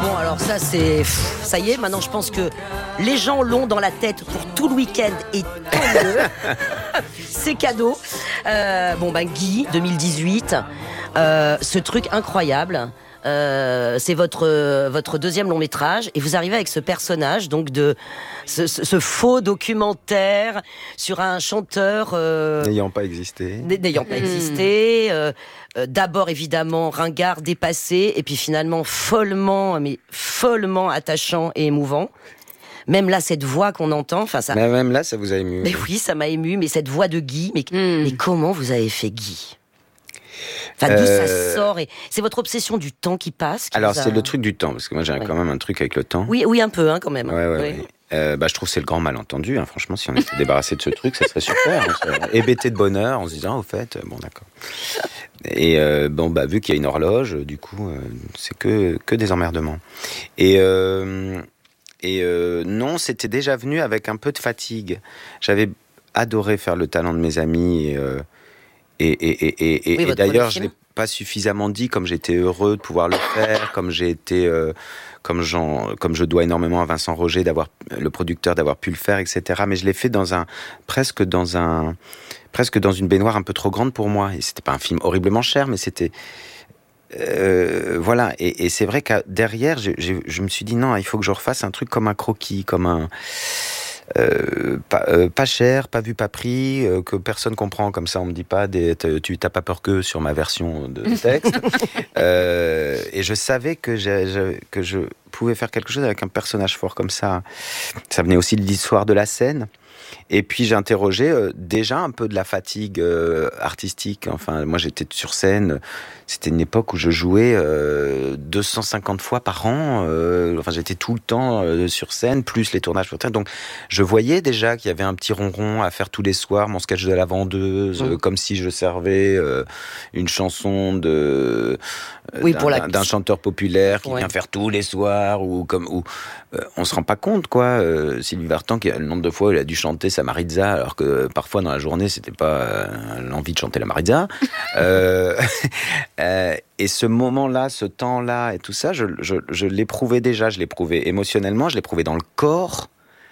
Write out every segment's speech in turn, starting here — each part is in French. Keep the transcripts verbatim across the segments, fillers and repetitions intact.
bon, alors ça c'est... Pff, ça y est, maintenant je pense que les gens l'ont dans la tête pour tout le week-end et tant mieux. C'est cadeau. Euh, bon ben Guy, deux mille dix-huit, euh, ce truc incroyable. Euh, c'est votre euh, votre deuxième long métrage et vous arrivez avec ce personnage donc de ce, ce, ce faux documentaire sur un chanteur euh, n'ayant pas existé n'ayant pas existé euh, euh, d'abord évidemment ringard, dépassé et puis finalement follement mais follement attachant et émouvant. Même là, cette voix qu'on entend, enfin ça. Mais même là, ça vous a ému. Mais oui, ça m'a ému. Mais cette voix de Guy, mais, mm. mais comment vous avez fait Guy ? Enfin, d'où euh... ça sort et c'est votre obsession du temps qui passe. Qui Alors a... c'est le truc du temps, parce que moi j'ai ouais. quand même un truc avec le temps. Oui, oui, un peu, hein, quand même. Ouais, ouais, oui. ouais. Euh, bah, je trouve que c'est le grand malentendu. Hein. Franchement, si on était débarrassé de ce truc, ça serait super. On serait hébété de bonheur en se disant, au fait, bon, d'accord. Et euh, bon, bah, vu qu'il y a une horloge, du coup, euh, c'est que que des emmerdements. Et euh, et euh, non, c'était déjà venu avec un peu de fatigue. J'avais adoré faire Le Talent de mes amis et euh, et et et, et, oui, et d'ailleurs, je l'ai pas suffisamment dit, comme j'étais heureux de pouvoir le faire, comme j'ai été, euh, comme j'en, comme je dois énormément à Vincent Roger, d'avoir le producteur, d'avoir pu le faire, et cetera. Mais je l'ai fait dans un, presque dans un, presque dans une baignoire un peu trop grande pour moi. Et c'était pas un film horriblement cher, mais c'était, euh, voilà. Et, et c'est vrai que derrière, je, je, je me suis dit non, il faut que je refasse un truc comme un croquis, comme un. Euh, pas, euh, pas cher, pas vu, pas pris, euh, que personne comprend, comme ça on me dit pas des, tu t'as pas peur que sur ma version de texte. euh, et je savais que, j'ai, j'ai, que je pouvais faire quelque chose avec un personnage fort comme ça. Ça venait aussi de l'histoire de la scène. Et puis j'ai interrogé euh, déjà un peu de la fatigue euh, artistique. Enfin, moi j'étais sur scène. C'était une époque où je jouais euh, deux cent cinquante fois par an. Euh, enfin, j'étais tout le temps euh, sur scène, plus les tournages sur scène. Donc, je voyais déjà qu'il y avait un petit ronron à faire tous les soirs, mon sketch de la vendeuse, mmh. euh, comme si je servais euh, une chanson de euh, oui, d'un, pour la... d'un, d'un chanteur populaire qui ouais. vient faire tous les soirs, ou comme ou euh, on se rend pas compte quoi. Euh, Sylvie Vartan, qui a le nombre de fois où il a dû chanter sa Maritza, alors que parfois dans la journée c'était pas euh, l'envie de chanter la Maritza. euh, Euh, et ce moment-là, ce temps-là et tout ça, je, je, je l'éprouvais déjà, je l'éprouvais émotionnellement, je l'éprouvais dans le corps.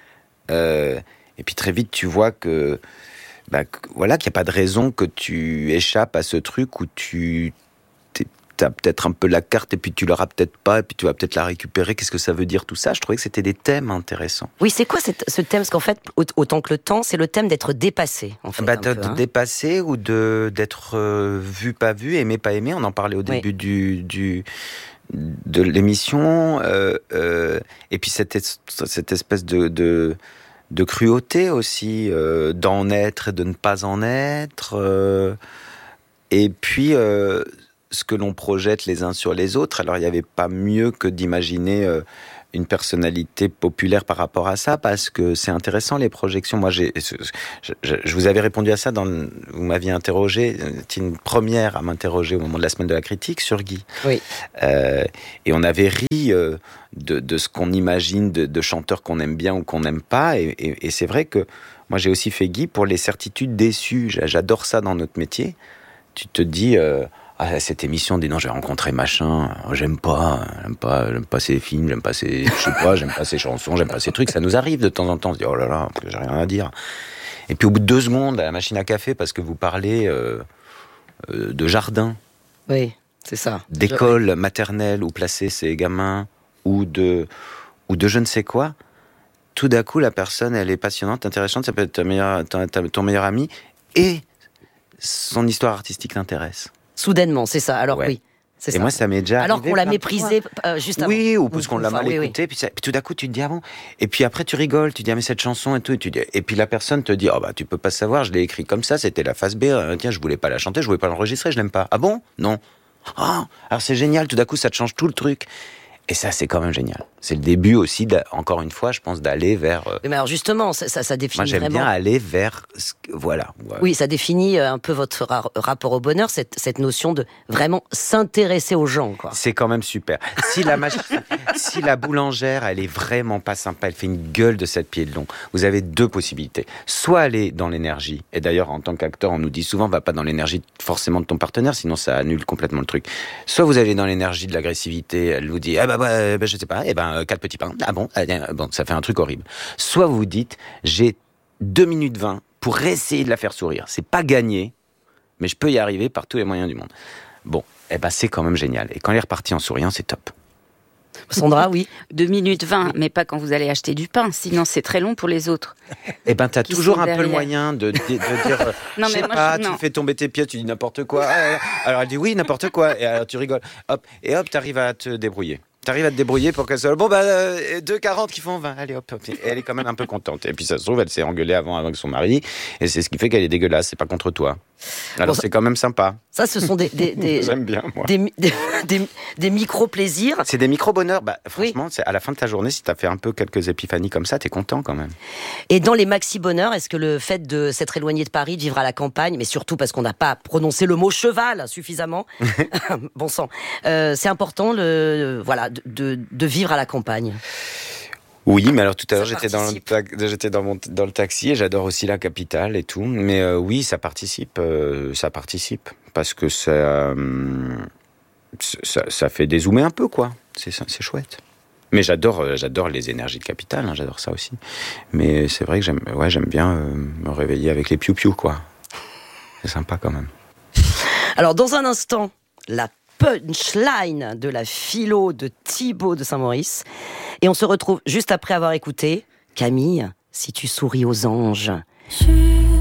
Euh, et puis très vite, tu vois que, bah, que voilà, qu'il n'y a pas de raison que tu échappes à ce truc où tu as peut-être un peu la carte et puis tu l'auras peut-être pas et puis tu vas peut-être la récupérer. Qu'est-ce que ça veut dire tout ça ? Je trouvais que c'était des thèmes intéressants. Oui, c'est quoi cette, ce thème ? Parce qu'en fait, autant que le temps, c'est le thème d'être dépassé. En fait, bah, de, peu, de hein. dépasser ou de, d'être euh, vu, pas vu, aimé, pas aimé. On en parlait au début oui. du, du, de l'émission. Euh, euh, et puis cette, cette espèce de, de, de cruauté aussi, euh, d'en être et de ne pas en être. Euh, et puis... Euh, ce que l'on projette les uns sur les autres. Alors, il n'y avait pas mieux que d'imaginer euh, une personnalité populaire par rapport à ça, parce que c'est intéressant, les projections. Moi, j'ai, je, je, je vous avais répondu à ça, dans, vous m'aviez interrogé, c'était une première à m'interroger au moment de la semaine de la critique sur Guy. Oui. Euh, et on avait ri euh, de, de ce qu'on imagine de, de chanteurs qu'on aime bien ou qu'on n'aime pas. Et, et, et c'est vrai que moi, j'ai aussi fait Guy pour les certitudes déçues. J'adore ça dans notre métier. Tu te dis... Euh, Ah, cette émission, dis non, j'ai rencontré machin, j'aime pas, j'aime pas, j'aime pas ces films, j'aime pas ces, je sais pas, j'aime pas ces chansons, j'aime pas ces trucs. Ça nous arrive de temps en temps, on se dit oh là là, j'ai rien à dire. Et puis au bout de deux secondes, à la machine à café, parce que vous parlez euh, euh, de jardin, oui, c'est ça, d'école je... maternelle où placer ses gamins, ou de, ou de je ne sais quoi. Tout d'un coup, la personne, elle est passionnante, intéressante. Ça peut être ta meilleure, ta, ta, ton meilleur ami, et son histoire artistique t'intéresse. Soudainement, c'est ça. Alors ouais. oui, c'est et ça. moi, ça m'est déjà alors arrivé. Alors qu'on l'a méprisé euh, juste avant. Oui, ou parce qu'on l'a mal oui, écouté, oui. puis, ça, puis tout d'un coup, tu te dis ah bon. Et puis après, tu rigoles, tu dis ah mais cette chanson et tout, et, tu dis, et puis la personne te dit oh bah tu peux pas savoir, je l'ai écrit comme ça, c'était la phase B. Euh, tiens, je voulais pas la chanter, je voulais pas l'enregistrer, je l'aime pas. Ah bon ? Non. Ah, alors c'est génial. Tout d'un coup, ça te change tout le truc. Et ça, c'est quand même génial. C'est le début aussi, encore une fois, je pense, d'aller vers... Euh... Mais alors justement, ça, ça, ça définit Moi, j'aime vraiment... bien aller vers... Voilà. Ouais. Oui, ça définit un peu votre ra- rapport au bonheur, cette, cette notion de vraiment s'intéresser aux gens, quoi. C'est quand même super. Si la, mach... si la boulangère, elle est vraiment pas sympa, elle fait une gueule de sept pieds de long, vous avez deux possibilités. Soit aller dans l'énergie, et d'ailleurs, en tant qu'acteur, on nous dit souvent, va pas dans l'énergie forcément de ton partenaire, sinon ça annule complètement le truc. Soit vous allez dans l'énergie de l'agressivité, elle vous dit, ah bah, bah, bah je sais pas, eh ben, euh, quatre petits pains, ah bon, ah, bon, ça fait un truc horrible. Soit vous vous dites, j'ai deux minutes vingt pour essayer de la faire sourire. C'est pas gagné, mais je peux y arriver par tous les moyens du monde. Bon, eh ben, c'est quand même génial. Et quand elle est repartie en souriant, c'est top. Sandra, oui. deux minutes vingt, mais pas quand vous allez acheter du pain, sinon c'est très long pour les autres. Eh ben, t'as Qui toujours sont un peu le derrière. moyen de, de, de dire, euh, Non, je mais sais moi, pas, je- tu non. fais tomber tes pieds, tu dis n'importe quoi. Ah, alors elle dit oui, n'importe quoi. Et alors tu rigoles. Hop, et hop, t'arrives à te débrouiller. T'arrives à te débrouiller pour qu'elle soit... Bon, bah, euh, deux quarante qui font vingt. Allez, hop, hop. Et elle est quand même un peu contente. Et puis ça se trouve, elle s'est engueulée avant avec son mari. Et c'est ce qui fait qu'elle est dégueulasse. C'est pas contre toi. Alors Bon, c'est quand même sympa. Ça, ce sont des, des, des, J'aime bien, moi. des, des, des- des micro-plaisirs. C'est des micro-bonheurs. Bah, Oui. franchement, c'est à la fin de ta journée, si t'as fait un peu quelques épiphanies comme ça, t'es content quand même. Et dans les maxi-bonheurs, est-ce que le fait de s'être éloigné de Paris, de vivre à la campagne, mais surtout parce qu'on n'a pas prononcé le mot cheval suffisamment, bon sang, euh, c'est important le, voilà, de, de, de vivre à la campagne. Oui, mais alors tout à l'heure, Ça j'étais dans, le participe. ta- j'étais dans, mon, dans le taxi et j'adore aussi la capitale et tout. Mais euh, oui, ça participe. euh, ça participe. Parce que ça, euh, ça, ça fait dézoomer un peu, quoi. C'est, ça- c'est chouette. Mais j'adore, euh, j'adore les énergies de capitale, hein, j'adore ça aussi. Mais c'est vrai que j'aime, ouais, j'aime bien euh, me réveiller avec les piou-piou, quoi. C'est sympa quand même. Alors, dans un instant, la punchline de la philo de Thibaut de Saint-Maurice. Et on se retrouve juste après avoir écouté Camille, si tu souris aux anges. Je